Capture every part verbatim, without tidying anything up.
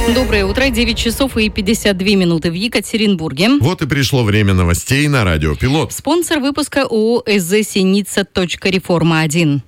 Доброе утро, девять часов и пятьдесят две минуты в Екатеринбурге. Вот и пришло время новостей на Радио Пилот. Спонсор выпуска ООО СЗ «Синица. Реформа один».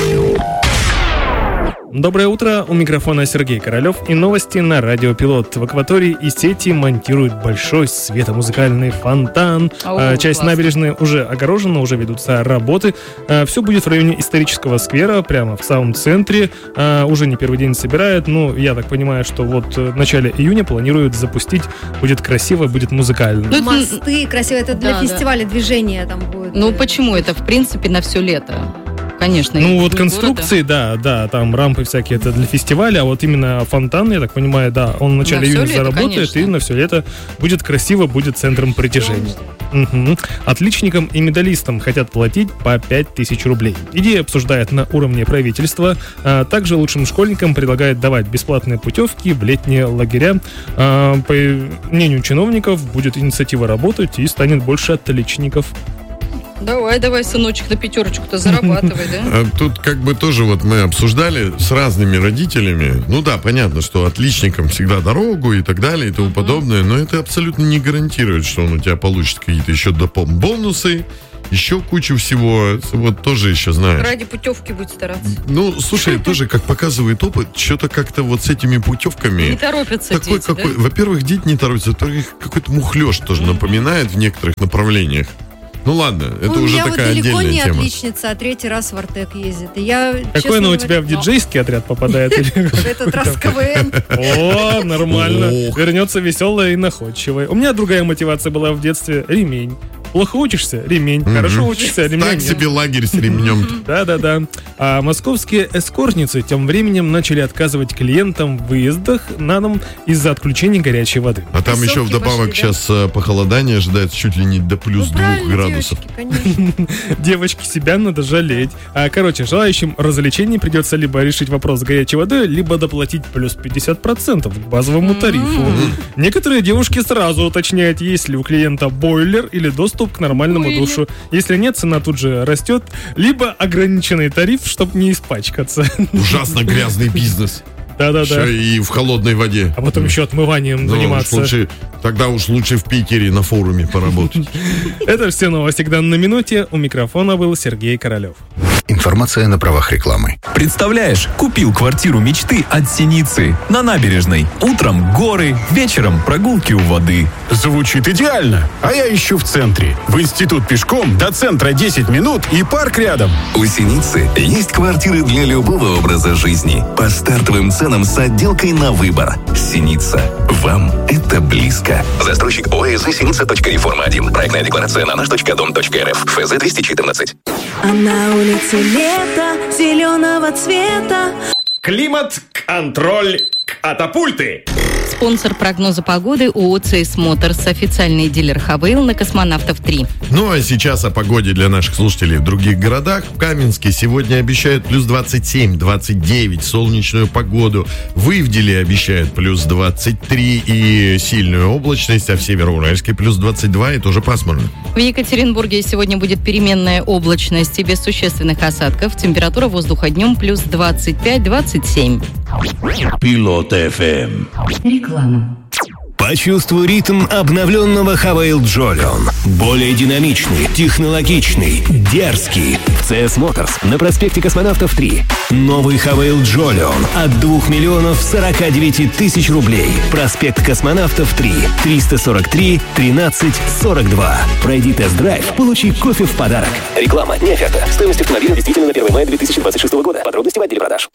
Доброе утро, у микрофона Сергей Королев и новости на Радио Пилот. В акватории и сети монтируют большой светомузыкальный фонтан. О, Часть классно. Набережной уже огорожена, уже ведутся работы. Все будет в районе исторического сквера, прямо в самом центре. Уже не первый день собирают, но я так понимаю, что вот в начале июня планируют запустить. Будет красиво, будет музыкально. Ну, мосты красиво, это для да, фестиваля да. движения там будет. Ну почему? Это в принципе на все лето. Конечно. Ну вот конструкции, города. да, да, там рампы всякие, это для фестиваля, а вот именно фонтан, я так понимаю, да, он в начале июня заработает, конечно. И на все лето будет красиво, будет центром притяжения. Угу. Отличникам и медалистам хотят платить по пять тысяч рублей. Идея обсуждает на уровне правительства. А также лучшим школьникам предлагают давать бесплатные путевки в летние лагеря. А, по мнению чиновников, будет инициатива работать и станет больше отличников. Давай, давай, сыночек, на пятерочку-то зарабатывай, да? Тут как бы тоже вот мы обсуждали с разными родителями. Ну да, понятно, что отличникам всегда дорогу и так далее и тому подобное, но это абсолютно не гарантирует, что он у тебя получит какие-то еще дополнительные бонусы, еще кучу всего. Вот тоже еще знаешь. Ради путевки будет стараться. Ну, слушай, тоже, как показывает опыт, что-то как-то вот с этими путевками... Не торопятся такой, дети, какой, да? Во-первых, дети не торопятся, во-вторых, какой-то мухлёж тоже напоминает в некоторых направлениях. Ну ладно, это ну, уже такая отдельная тема. У меня вот далеко не отличница, а третий раз в Артек ездит. И я, какой она у тебя в диджейский отряд попадает? В этот раз КВН. О, нормально. Вернется веселая и находчивая. У меня другая мотивация была в детстве. Ремень. Плохо учишься? Ремень. Хорошо учишься? Ремень. Так себе лагерь с ремнем. Да-да-да. А московские эскортницы тем временем начали отказывать клиентам в выездах на дом из-за отключения горячей воды. А там еще вдобавок сейчас похолодание ожидается чуть ли не до плюс двух градусов. Девочки, себя надо жалеть. А, короче, желающим развлечений придется либо решить вопрос с горячей водой, либо доплатить плюс пятьдесят процентов к базовому тарифу. Некоторые девушки сразу уточняют, есть ли у клиента бойлер или доступ к нормальному Ой, душу. Если нет, цена тут же растет. Либо ограниченный тариф, чтобы не испачкаться. Ужасно грязный бизнес. Да-да-да. И в холодной воде. А потом еще отмыванием ну, заниматься. Уж лучше, тогда уж лучше в Питере на форуме поработать. Это все новости к данной минуте. У микрофона был Сергей Королев. Информация на правах рекламы. Представляешь, купил квартиру мечты от Синицы на набережной. Утром горы, вечером прогулки у воды. Звучит идеально. А я ищу в центре. В институт пешком, до центра десять минут и парк рядом. У Синицы есть квартиры для любого образа жизни. По стартовым ценам с отделкой на выбор. Синица. Вам это близко. Застройщик ОАО «Синица. Реформа один». Проектная декларация на наш точка дом точка эр эф. ФЗ двести четырнадцать. А на улице лето зеленого цвета. Климат-контроль катапульты. Спонсор прогноза погоды ООО «ЦС Моторс», официальный дилер «Хавейл» на Космонавтов три. Ну а сейчас о погоде для наших слушателей в других городах. В Каменске сегодня обещают плюс двадцать семь, двадцать девять, солнечную погоду. В Ивделе обещают плюс двадцать три и сильную облачность, а в Североуральске плюс двадцать два и тоже пасмурно. В Екатеринбурге сегодня будет переменная облачность и без существенных осадков. Температура воздуха днем плюс двадцать пять - двадцать семь. Пилот эф эм. Реклама. Почувствуй ритм обновленного Хавейл Джолион. Более динамичный, технологичный, дерзкий. В ЦС Моторс на проспекте Космонавтов три. Новый Хавейл Джолион от двух миллионов сорока девяти тысяч рублей. Проспект Космонавтов три. триста сорок три тринадцать сорок два. Пройди тест-драйв, получи кофе в подарок. Реклама, не оферта. Стоимость автомобиля действительно на первое мая две тысячи двадцать шестого года. Подробности в отделе продаж.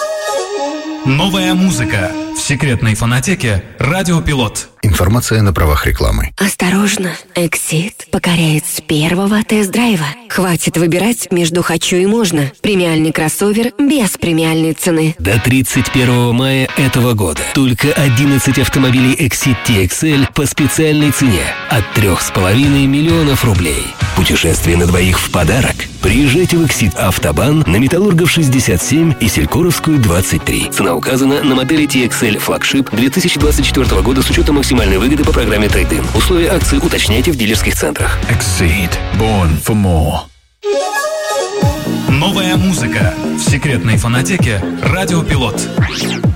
Новая музыка в секретной фонотеке «Радио Пилот». Информация на правах рекламы. Осторожно, Эксид покоряет с первого тест-драйва. Хватит выбирать между «хочу» и «можно». Премиальный кроссовер без премиальной цены. До тридцать первого мая этого года только одиннадцать автомобилей Exit ти экс эль по специальной цене от трех с половиной миллионов рублей. Путешествие на двоих в подарок. Приезжайте в Exit Автобан на Металлургов шестьдесят семь и Селькоровскую двадцать три. Цена указана на модели ти экс эль флагшип две тысячи двадцать четвёртого года с учетом максимальной выгоды по программе Трейд-ин. Условия акции уточняйте в дилерских центрах. Exceed. Born for more. Новая музыка в секретной фонотеке «Радио Пилот».